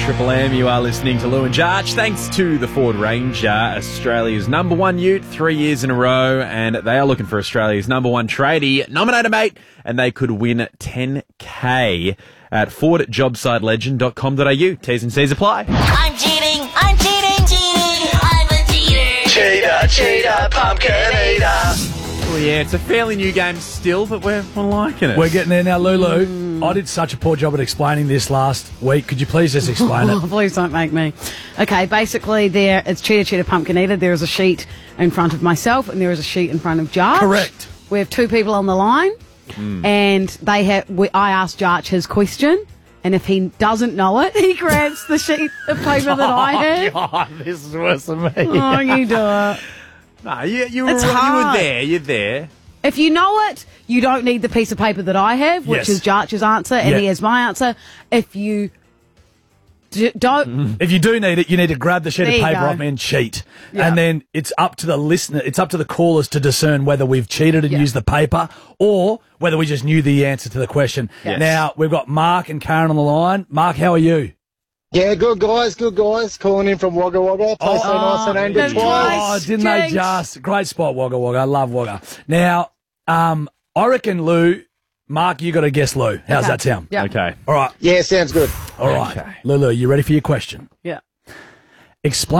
Triple M. You are listening to Lou and Jarch. Thanks to the Ford Ranger, Australia's number one ute 3 years in a row, and they are looking for Australia's number one tradie. Nominate a mate, and they could win $10K at fordjobsitelegend.com.au. T's and C's apply. I'm cheating, I'm a cheater. Cheater, pumpkin eater. Well, yeah, it's a fairly new game still, but we're liking it. We're getting there now, Lulu. I did such a poor job at explaining this last week. Could you please just explain it? Please don't make me. Okay, basically it's cheater, pumpkin eater. There is a sheet in front of myself and there is a sheet in front of Jarch. Correct. We have two people on the line and I asked Jarch his question, and if he doesn't know it, he grabs the sheet of paper that I have. God, this is worse than me. Oh, you do it. No, you It's were hard. there. You're there. If you know it, you don't need the piece of paper that I have, which Yes. is Jarch's answer, and he has my answer. If you don't... If you do need it, you need to grab the sheet There of you paper go. off me and cheat. Yeah. And then it's up to the listener, it's up to the callers to discern whether we've cheated and used the paper or whether we just knew the answer to the question. Yes. Now, we've got Mark and Karen on the line. Mark, how are you? Yeah, good guys. Calling in from Wagga Wagga. Play so nice and aimed that's it twice. right. Oh, didn't they Jinx. just? Great spot, Wagga Wagga. I love Wagga. Now, I reckon Lou, Mark, you got to guess Lou. How's that sound? Yeah. Okay. All right. Yeah, sounds good. All right. Okay. Lulu, you ready for your question? Yeah. Explain